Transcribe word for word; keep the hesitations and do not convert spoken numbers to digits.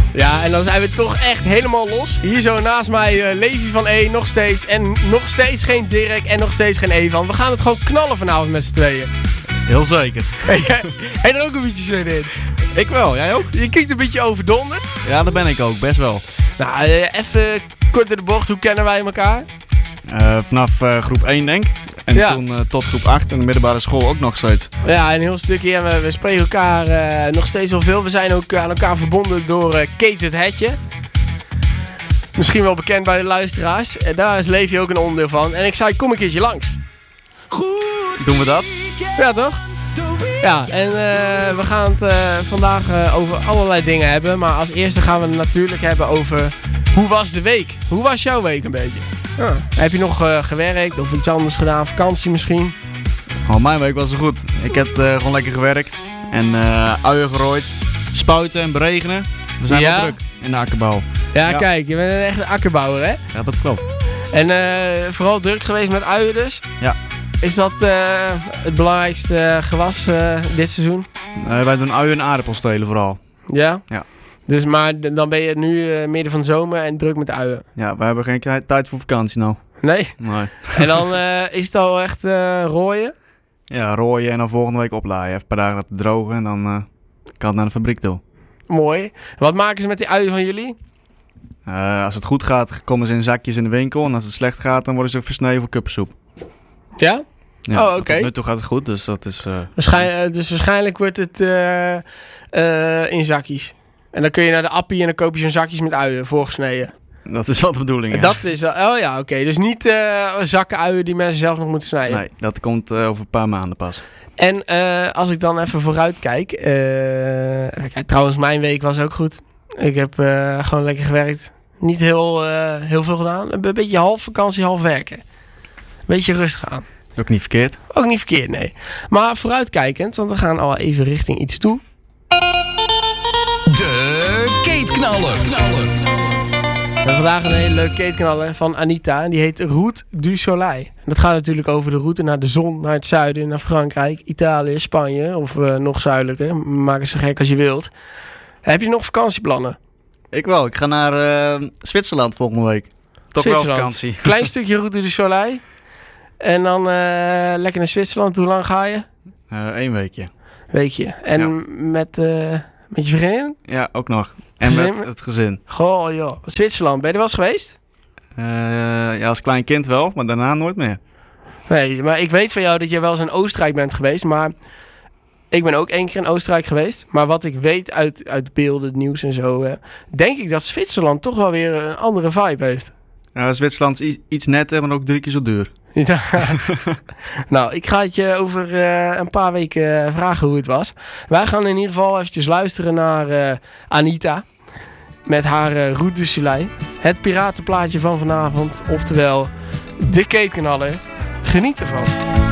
Ja, en dan zijn we toch echt helemaal los. Hier zo naast mij uh, Levi van E, nog steeds. En nog steeds geen Dirk en nog steeds geen Evan. We gaan het gewoon knallen vanavond met z'n tweeën. Heel zeker. Heb je er ook een beetje zin in? Ik wel, jij ook? Je kijkt een beetje overdonderd. Ja, dat ben ik ook, best wel. Nou, uh, even kort door de bocht. Hoe kennen wij elkaar? Uh, vanaf uh, groep één denk ik. En Ja. toen uh, tot groep acht en de middelbare school ook nog steeds. Ja, een heel stukje. En we, we spreken elkaar uh, nog steeds wel veel. We zijn ook aan elkaar verbonden door uh, Kate het Hetje. Misschien wel bekend bij de luisteraars. En daar is Levi ook een onderdeel van. En ik zei, kom een keertje langs. Goed. Doen we dat? Ja, toch? Ja, en uh, we gaan het uh, vandaag uh, over allerlei dingen hebben. Maar als eerste gaan we het natuurlijk hebben over... Hoe was de week? Hoe was jouw week een beetje? Ja. Heb je nog uh, gewerkt of iets anders gedaan? Vakantie misschien? Oh, mijn week was er goed. Ik heb uh, gewoon lekker gewerkt. En uh, uien gerooid. Spuiten en beregenen. We zijn Ja. wel druk in de akkerbouw. Ja, Ja. kijk, je bent een echte akkerbouwer, hè? Ja, dat klopt. En uh, vooral druk geweest met uien dus? Ja. Is dat uh, het belangrijkste gewas uh, dit seizoen? Uh, wij doen uien en aardappelstelen vooral. Ja? Ja. Dus, maar d- dan ben je nu uh, midden van de zomer en druk met uien? Ja, we hebben geen k- tijd voor vakantie nou. Nee? Nee. En dan uh, is het al echt uh, rooien? Ja, rooien en dan volgende week oplaaien. Even een paar dagen laten drogen en dan uh, kan het naar de fabriek toe. Mooi. Wat maken ze met die uien van jullie? Uh, als het goed gaat, komen ze in zakjes in de winkel. En als het slecht gaat, dan worden ze versneden voor kuppensoep. Ja? Ja, Oh, oké. Tot nu toe gaat het goed, dus dat is... Uh... Waarschijn- dus waarschijnlijk wordt het uh, uh, in zakjes. En dan kun je naar de appie en dan koop je zo'n zakjes met uien voorgesneden. Dat is wel de bedoeling, ja. Dat is... Oh ja, oké. Okay. Dus niet uh, zakken uien die mensen zelf nog moeten snijden. Nee, dat komt uh, over een paar maanden pas. En uh, als ik dan even vooruit kijk... Uh, kijk, trouwens, mijn week was ook goed. Ik heb uh, gewoon lekker gewerkt. Niet heel, uh, heel veel gedaan. Een beetje half vakantie, half werken. Beetje rustig aan. Ook niet verkeerd. Ook niet verkeerd, nee. Maar vooruitkijkend, want we gaan al even richting iets toe. De Keetknaller. Knaller. We hebben vandaag een hele leuke keetknaller van Anita. En die heet Route du Soleil. En dat gaat natuurlijk over de route naar de zon, naar het zuiden, naar Frankrijk, Italië, Spanje. Of uh, nog zuidelijker. Maak het zo gek als je wilt. Heb je nog vakantieplannen? Ik wel. Ik ga naar uh, Zwitserland volgende week. Toch wel Zwitserland. vakantie. Klein stukje Route du Soleil. En dan uh, lekker naar Zwitserland. Hoe lang ga je? Eén uh, weekje. Weekje. En Ja. met, uh, met je vriendin? Ja, ook nog. En Gezin? met het gezin. Goh joh. Zwitserland, ben je er wel eens geweest? Uh, ja, als klein kind wel, maar daarna nooit meer. Nee, maar ik weet van jou dat je wel eens in Oostenrijk bent geweest. Maar ik ben ook één keer in Oostenrijk geweest. Maar wat ik weet uit, uit beelden, het nieuws en zo... Uh, denk ik dat Zwitserland toch wel weer een andere vibe heeft. Ja, Zwitserland is iets netter, maar ook drie keer zo duur. Ja. Nou, ik ga het je over uh, een paar weken uh, vragen hoe het was. Wij gaan in ieder geval eventjes luisteren naar uh, Anita. Met haar uh, Route du Soleil. Het piratenplaatje van vanavond. Oftewel, de keetknaller. Geniet ervan.